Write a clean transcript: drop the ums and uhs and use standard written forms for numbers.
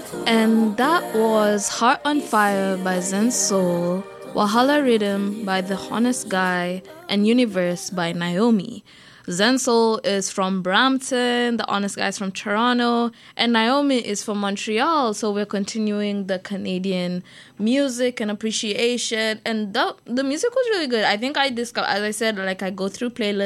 And that was Heart on Fire by Zen Soul, Wahala Rhythm by The Honest Guy, and Universe by Naomi. Zen Soul is from Brampton, The Honest Guy is from Toronto, and Naomi is from Montreal. So we're continuing the Canadian music and appreciation. And the music was really good. I think I discovered, as I said, like I go through playlists